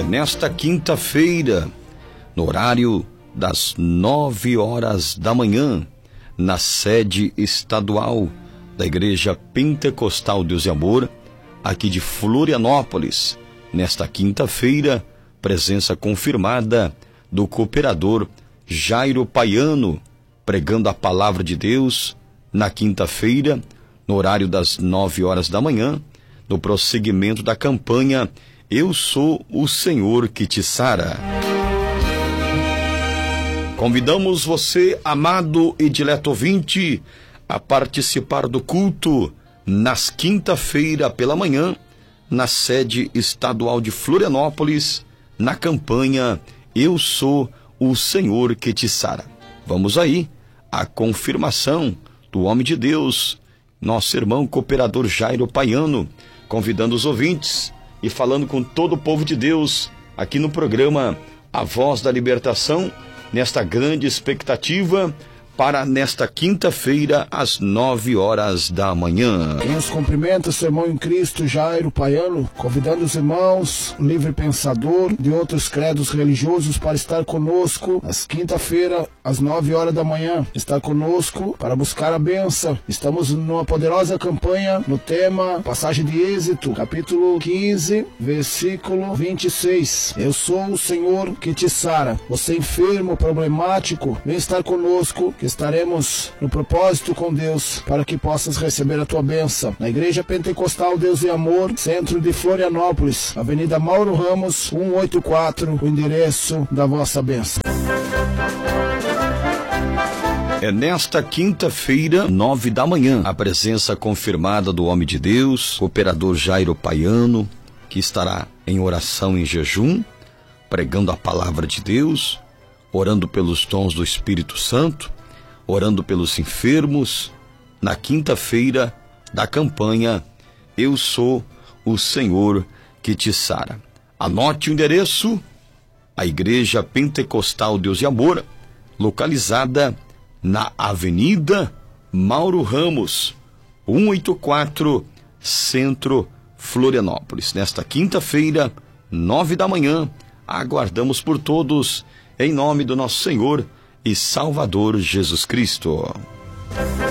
É nesta quinta-feira, no horário das 9 horas da manhã, na sede estadual da Igreja Pentecostal Deus e Amor, aqui de Florianópolis. Nesta quinta-feira, presença confirmada do cooperador Jairo Paiano, pregando a palavra de Deus na quinta-feira, no horário das 9 horas da manhã, no prosseguimento da campanha Eu Sou o Senhor que te sara. Convidamos você, amado e dileto ouvinte, a participar do culto nas quinta-feira pela manhã, na sede estadual de Florianópolis, na campanha Eu Sou o Senhor que te sara. Vamos aí, a confirmação do homem de Deus, nosso irmão cooperador Jairo Paiano, convidando os ouvintes e falando com todo o povo de Deus, aqui no programa A Voz da Libertação, nesta grande expectativa para nesta quinta-feira, às 9 horas da manhã. Quem os cumprimenta, seu irmão em Cristo, Jairo Paiano, convidando os irmãos, livre pensador, de outros credos religiosos, para estar conosco, às quinta-feira, às 9 horas da manhã. Estar conosco para buscar a bênção. Estamos numa poderosa campanha no tema, passagem de Êxodo, capítulo 15, versículo 26. Eu sou o Senhor que te sara. Você enfermo, problemático, vem estar conosco, que estaremos no propósito com Deus, para que possas receber a tua bênção. Na Igreja Pentecostal Deus e Amor, centro de Florianópolis, Avenida Mauro Ramos, 184, o endereço da vossa bênção. É nesta quinta-feira, 9 da manhã, a presença confirmada do homem de Deus, cooperador Jairo Paiano, que estará em oração e jejum, pregando a palavra de Deus, orando pelos dons do Espírito Santo, orando pelos enfermos, na quinta-feira da campanha Eu Sou o Senhor que te sara. Anote o endereço: a Igreja Pentecostal Deus e Amor, localizada na Avenida Mauro Ramos, 184, Centro, Florianópolis. Nesta quinta-feira, 9 da manhã, aguardamos por todos, em nome do nosso Senhor e Salvador Jesus Cristo.